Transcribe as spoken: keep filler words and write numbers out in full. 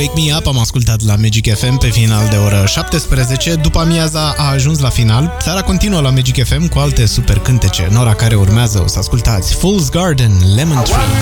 Wake Me Up am ascultat la Magic F M pe final de oră șaptesprezece. După amiaza a ajuns la final. Seara continuă la Magic F M cu alte super cântece. În ora care urmează o să ascultați Fool's Garden, Lemon Tree.